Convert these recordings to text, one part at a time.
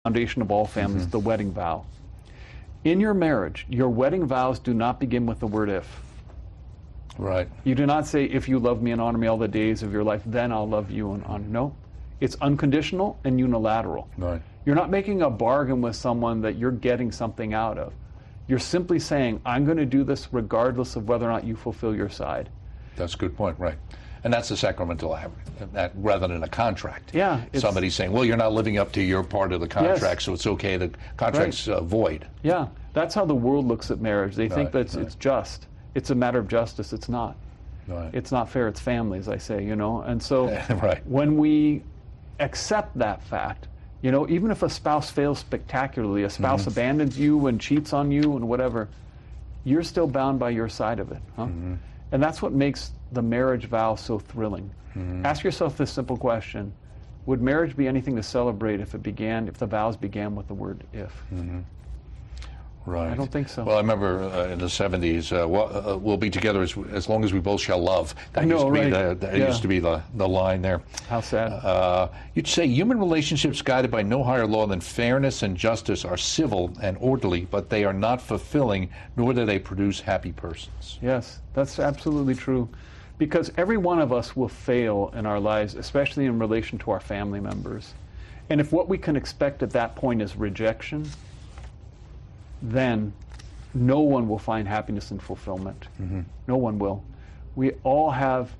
foundation of all families, the wedding vow. In your marriage, your wedding vows do not begin with the word if. Right. You do not say, if you love me and honor me all the days of your life, then I'll love you and honor. No. It's unconditional and unilateral. Right. You're not making a bargain with someone that you're getting something out of. You're simply saying, I'm going to do this regardless of whether or not you fulfill your side. That's a good point, right. And that's the sacramental act, that rather than a contract. Yeah. Somebody saying, well, you're not living up to your part of the contract, so it's okay, the contract's void. Yeah. That's how the world looks at marriage. They think that it's just. It's a matter of justice. It's not. Right. It's not fair. It's family, as I say, you know. And so right. when we accept that fact, you know, even if a spouse fails spectacularly, a spouse abandons you and cheats on you and whatever, you're still bound by your side of it. Huh? And that's what makes the marriage vow so thrilling. Ask yourself this simple question. Would marriage be anything to celebrate if the vows began with the word if? Right. I don't think so. Well, I remember in the 70s, we'll be together as long as we both shall love. That used to be the line there. How sad. You'd say human relationships guided by no higher law than fairness and justice are civil and orderly, but they are not fulfilling, nor do they produce happy persons. Yes, that's absolutely true. Because every one of us will fail in our lives, especially in relation to our family members. And if what we can expect at that point is rejection, then no one will find happiness and fulfillment. No one will. We all have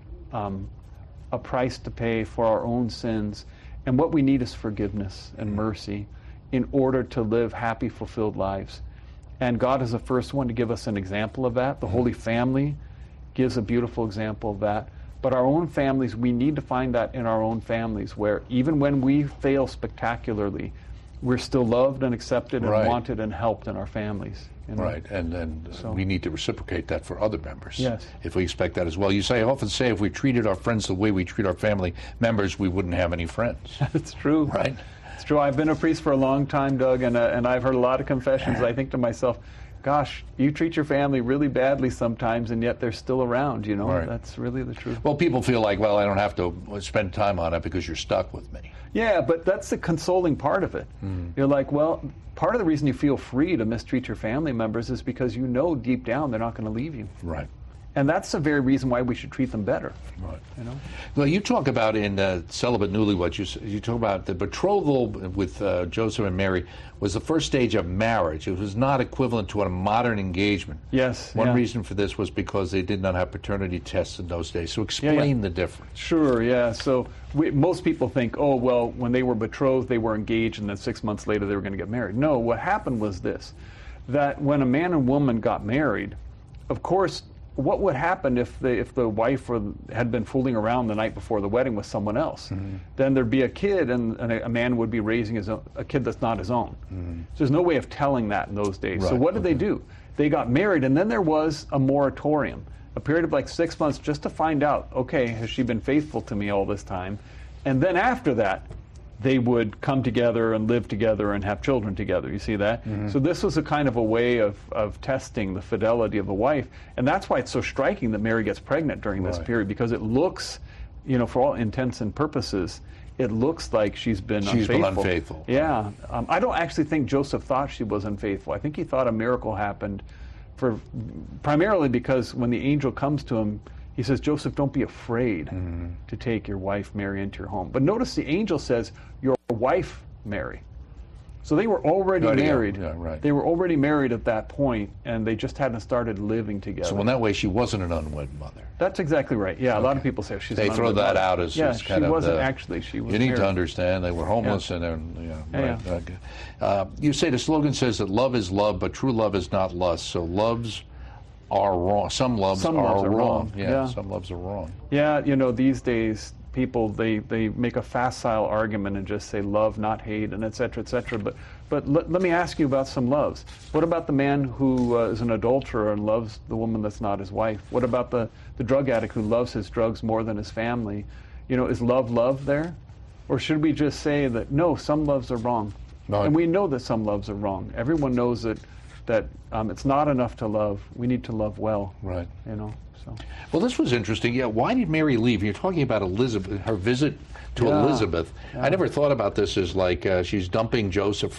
a price to pay for our own sins, and what we need is forgiveness and mercy in order to live happy, fulfilled lives. And God is the first one to give us an example of that. The Holy Family gives a beautiful example of that. But our own families, we need to find that in our own families, where even when we fail spectacularly, we're still loved and accepted and wanted and helped in our families. You know? Right, and we need to reciprocate that for other members. Yes. If we expect that as well. I often say if we treated our friends the way we treat our family members, we wouldn't have any friends. That's true. Right? It's true. I've been a priest for a long time, Doug, and I've heard a lot of confessions. I think to myself, gosh, you treat your family really badly sometimes, and yet they're still around, you know? Right. That's really the truth. Well, people feel like, well, I don't have to spend time on it because you're stuck with me. Yeah, but that's the consoling part of it. You're like, well, part of the reason you feel free to mistreat your family members is because you know deep down they're not going to leave you. Right. And that's the very reason why we should treat them better. Right. You know? Well, you talk about in Celibate Newlyweds, you talk about the betrothal with Joseph and Mary was the first stage of marriage. It was not equivalent to a modern engagement. Yes. One reason for this was because they did not have paternity tests in those days. So explain the difference. Sure, yeah. So most people think, oh, well, when they were betrothed, they were engaged, and then 6 months later they were going to get married. No, what happened was this, that when a man and woman got married, of course, what would happen if the wife had been fooling around the night before the wedding with someone else? Then there'd be a kid, and a man would be raising a kid that's not his own. So there's no way of telling that in those days. So what did they do? They got married, and then there was a moratorium, a period of like 6 months just to find out, okay, has she been faithful to me all this time? And then after that, they would come together and live together and have children together. You see that? So this was a kind of a way of testing the fidelity of the wife. And that's why it's so striking that Mary gets pregnant during this period, because it looks, you know, for all intents and purposes, it looks like she's been unfaithful. Yeah. I don't actually think Joseph thought she was unfaithful. I think he thought a miracle happened primarily because when the angel comes to him, he says, Joseph, don't be afraid to take your wife Mary into your home. But notice the angel says, your wife Mary. So they were already married. Yeah, right. They were already married at that point, and they just hadn't started living together. So in that way, she wasn't an unwed mother. That's exactly right. Yeah, a lot of people say she's an unwed They throw that mother. out as kind of... Yeah, she wasn't actually. She was You need married. to understand they were homeless and then... You say the slogan says that love is love, but true love is not lust. So loves are wrong. Some loves are wrong. Yeah, some loves are wrong. Yeah, you know, these days people they make a facile argument and just say love, not hate, and et cetera, et cetera. But let me ask you about some loves. What about the man who is an adulterer and loves the woman that's not his wife? What about the drug addict who loves his drugs more than his family? You know, is love there? Or should we just say that, no, some loves are wrong? No. And we know that some loves are wrong. Everyone knows that that it's not enough to love. We need to love well. Right. You know. So. Well, this was interesting. Yeah. Why did Mary leave? You're talking about Elizabeth, her visit to Elizabeth. I never thought about this as like she's dumping Joseph